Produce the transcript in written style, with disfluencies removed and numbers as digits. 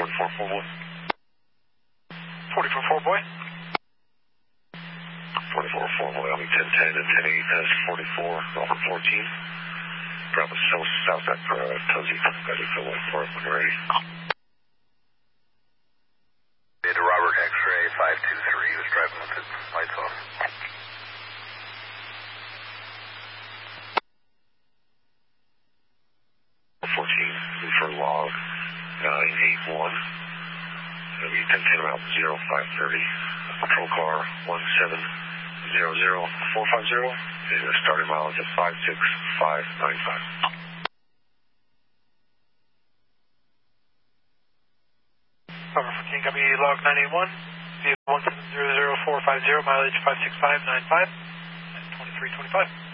44 boy. 44 boy. 44 boy, I'll be 1010 and 10-8, that's 44, over 14. Bravo south at Tunsey, got it for 1 when ready. To Robert X-ray 523, he was driving with his lights off. For log 981. It'll be 1010 about 0530. Patrol car 1700450. And the starting mileage at 56595. Robert 14, copy log 981. Vehicle 1700450, mileage 56595 at 2325.